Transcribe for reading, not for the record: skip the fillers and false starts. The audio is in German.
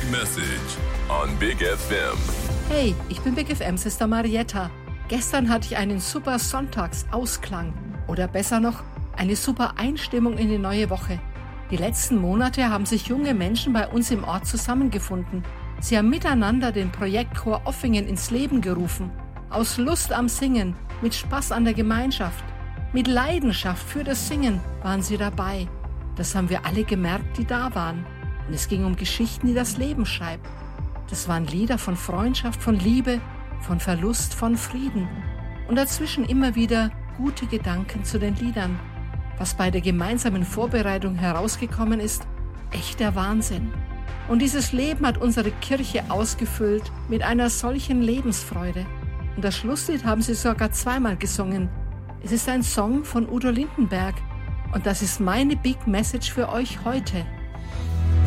Message on Big FM. Hey, ich bin Big FM Sister Marietta. Gestern hatte ich einen super Sonntagsausklang oder besser noch, eine super Einstimmung in die neue Woche. Die letzten Monate haben sich junge Menschen bei uns im Ort zusammengefunden. Sie haben miteinander den Projektchor Offingen ins Leben gerufen. Aus Lust am Singen, mit Spaß an der Gemeinschaft, mit Leidenschaft für das Singen waren sie dabei. Das haben wir alle gemerkt, die da waren. Und es ging um Geschichten, die das Leben schreibt. Das waren Lieder von Freundschaft, von Liebe, von Verlust, von Frieden. Und dazwischen immer wieder gute Gedanken zu den Liedern. Was bei der gemeinsamen Vorbereitung herausgekommen ist, echter Wahnsinn. Und dieses Leben hat unsere Kirche ausgefüllt mit einer solchen Lebensfreude. Und das Schlusslied haben sie sogar zweimal gesungen. Es ist ein Song von Udo Lindenberg. Und das ist meine Big Message für euch heute.